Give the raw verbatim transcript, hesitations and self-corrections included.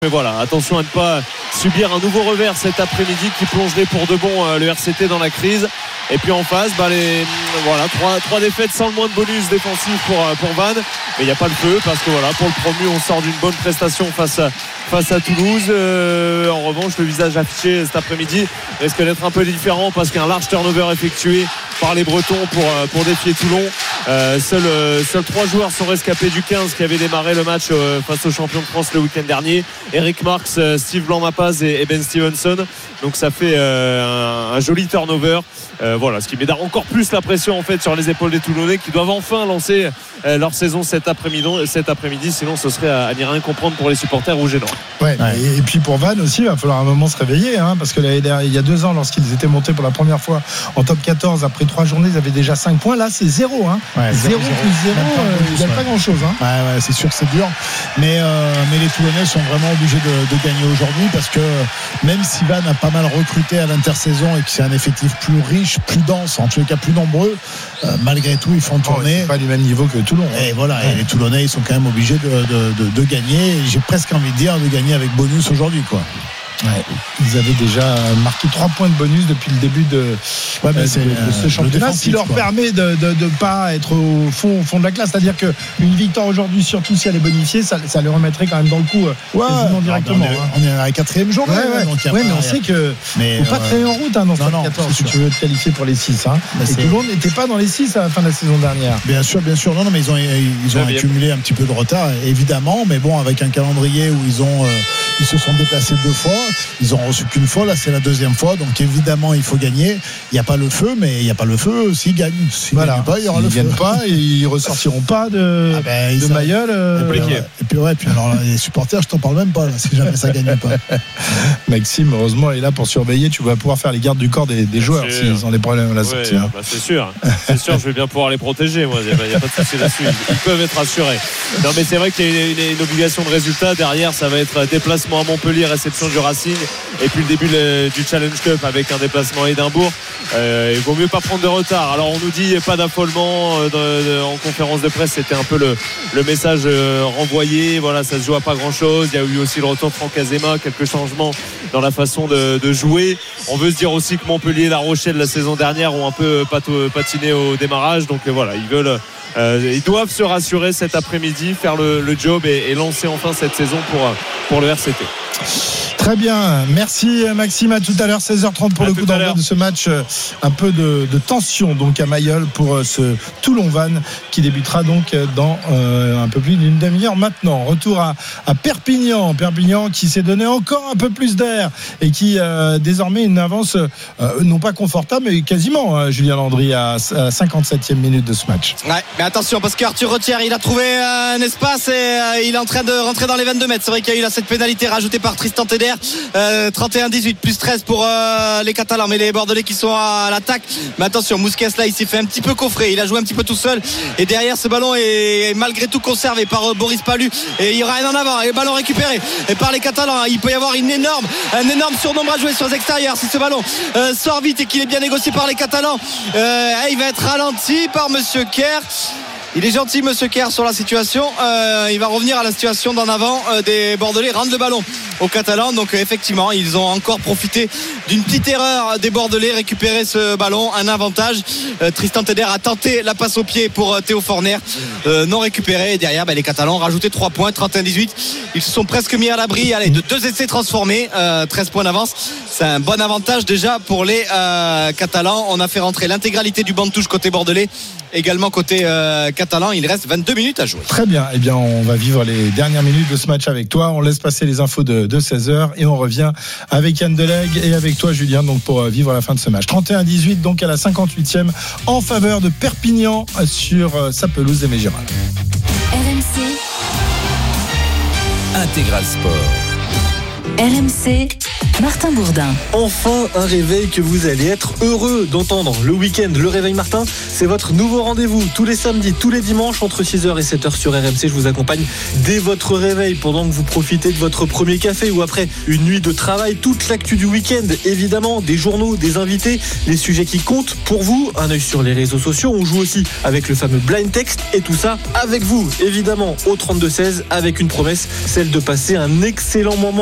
Mais voilà, attention à ne pas subir un nouveau revers cet après-midi qui plongerait pour de bon euh, le R C T dans la crise. Et puis en face, bah les, voilà, trois, trois défaites sans le moins de bonus défensif pour, pour Vannes. Mais il n'y a pas le feu parce que voilà, pour le promu, on sort d'une bonne prestation face à, face à Toulouse. Euh, en revanche, le visage affiché cet après-midi risque d'être un peu différent parce qu'un large turnover effectué par les Bretons pour, pour défier Toulon. Euh, seuls, euh, seuls trois joueurs sont rescapés du quinze qui avait démarré le match euh, face aux champions de France le week-end dernier. Eric Marx, euh, Steve Blanc-Mapaz et, et Ben Stevenson. Donc ça fait euh, un, un joli turnover. Euh, voilà, ce qui met encore plus la pression en fait sur les épaules des Toulonnais qui doivent enfin lancer euh, leur saison cet après-midi, cet après-midi. Sinon ce serait à, à n'y rien comprendre pour les supporters rouges et noirs. Ouais, ouais. Et, et puis pour Vannes aussi, il va falloir un moment se réveiller hein, parce que là, il y a deux ans, lorsqu'ils étaient montés pour la première fois en top quatorze, après trois journées, ils avaient déjà cinq points. Là c'est zéro hein. ouais, zéro plus zéro, il n'y a pas grand chose hein. ouais, ouais, c'est sûr que c'est dur, mais, euh, mais les Toulonnais sont vraiment obligés de, de gagner aujourd'hui parce que même si Vannes a pas mal recruté à l'intersaison et que c'est un effectif plus riche, plus dense, en tous les cas plus nombreux, euh, malgré tout ils font tourner. Oh, c'est pas du même niveau que Toulon hein. Et voilà, ouais. Et les Toulonnais ils sont quand même obligés de, de, de, de gagner. J'ai presque envie de dire de gagner avec bonus aujourd'hui quoi. Ouais, ils avaient déjà marqué trois points de bonus depuis le début de, ouais, de, c'est, de, de ce championnat, ce qui leur quoi. permet de ne pas être au fond, au fond de la classe. C'est-à-dire qu'une victoire aujourd'hui, surtout si elle est bonifiée, ça, ça les remettrait quand même dans le coup ouais, quasiment directement. On est, hein. on est à la quatrième journée. Ouais, ouais. Donc ouais mais on sait que ne faut pas euh, traîner en route hein, dans ce top quatorze si tu veux te qualifier pour les six. Hein. Et Toulon n'était pas dans les six à la fin de la saison dernière. Bien sûr, bien sûr. Non, non, mais ils ont, ils ont accumulé bien. un petit peu de retard, évidemment. Mais bon, avec un calendrier où ils ont, euh, ils se sont déplacés deux fois, ils ont reçu qu'une fois, là c'est la deuxième fois, donc évidemment il faut gagner. Il n'y a pas le feu, mais il n'y a pas le feu s'ils gagnent. S'ils voilà. gagnent pas, il y aura ils le feu. Ils gagnent pas et ils ressortiront pas de, ah ben, de Mayol. Euh, et, puis, ouais. et puis ouais, puis alors les supporters, je t'en parle même pas là, si jamais ça gagne pas. Maxime, heureusement, est là pour surveiller. Tu vas pouvoir faire les gardes du corps des, des joueurs s'ils ont des problèmes à la sortie. Ouais, hein. Bah, c'est sûr, c'est sûr, je vais bien pouvoir les protéger. Moi, il n'y a pas de souci là-dessus. Ils peuvent être rassurés. Non, mais c'est vrai qu'il y a une, une, une obligation de résultat derrière. Ça va être déplacement à Montpellier, réception du Racing, et puis le début le, du Challenge Cup avec un déplacement à Édimbourg. Euh, il vaut mieux pas prendre de retard. Alors on nous dit pas d'affolement euh, de, de, en conférence de presse, c'était un peu le, le message euh, renvoyé. Voilà, ça se joue à pas grand chose. Il y a eu aussi le retour de Franck Azema, quelques changements dans la façon de, de jouer. On veut se dire aussi que Montpellier et La Rochelle la saison dernière ont un peu pato, patiné au démarrage. Donc euh, voilà, ils veulent euh, ils doivent se rassurer cet après-midi, faire le, le job et, et lancer enfin cette saison pour, pour le R C T. Très bien, merci Maxime, à tout à l'heure, seize heures trente pour à le coup d'envoi de ce match. Un peu de, de tension donc à Mayol pour ce Toulon-Vannes qui débutera donc dans euh, un peu plus d'une demi-heure maintenant. Retour à, à Perpignan, Perpignan qui s'est donné encore un peu plus d'air et qui euh, désormais une avance euh, non pas confortable mais quasiment hein, Julien Landry à, à cinquante-septième minute de ce match. Ouais, mais attention parce qu'Arthur Retière il a trouvé un espace et euh, il est en train de rentrer dans les vingt-deux mètres. C'est vrai qu'il y a eu là, cette pénalité rajoutée par Tristan Teder. Euh, trente et un dix-huit plus treize pour euh, les Catalans, mais les Bordelais qui sont à l'attaque. Mais attention, Mousquet là il s'est fait un petit peu coffrer, il a joué un petit peu tout seul et derrière ce ballon est malgré tout conservé par euh, Boris Palu et il y aura un en avant et le ballon récupéré et par les Catalans. Il peut y avoir une énorme un énorme surnombre à jouer sur les extérieurs si ce ballon euh, sort vite et qu'il est bien négocié par les Catalans. euh, il va être ralenti par Monsieur Kerr. Il est gentil Monsieur Kerr sur la situation. euh, Il va revenir à la situation d'en avant euh, des Bordelais, rendre le ballon aux Catalans. Donc euh, effectivement ils ont encore profité d'une petite erreur des Bordelais, récupérer ce ballon, un avantage. euh, Tristan Teder a tenté la passe au pied pour euh, Théo Forner, euh, non récupéré. Et derrière bah, les Catalans ont rajouté trois points, trente et un dix-huit. Ils se sont presque mis à l'abri allez, de deux essais transformés, euh, treize points d'avance. C'est un bon avantage déjà pour les euh, Catalans. On a fait rentrer l'intégralité du banc de touche côté bordelais, également côté euh, catalan. Il reste vingt-deux minutes à jouer. Très bien, eh bien on va vivre les dernières minutes de ce match avec toi. On laisse passer les infos de, de seize heures et on revient avec Yann Delegue et avec toi Julien donc pour vivre la fin de ce match. trente et un dix-huit donc à la cinquante-huitième en faveur de Perpignan sur sa pelouse des Mégérales. R M C Intégral Sport. R M C Martin Bourdin. Enfin un réveil que vous allez être heureux d'entendre. Le week-end, le réveil Martin, c'est votre nouveau rendez-vous. Tous les samedis, tous les dimanches, entre six heures et sept heures sur R M C. Je vous accompagne dès votre réveil, pendant que vous profitez de votre premier café ou après une nuit de travail. Toute l'actu du week-end, évidemment, des journaux, des invités, les sujets qui comptent pour vous. Un œil sur les réseaux sociaux. On joue aussi avec le fameux blind text et tout ça avec vous, évidemment, au trente-deux seize, avec une promesse, celle de passer un excellent moment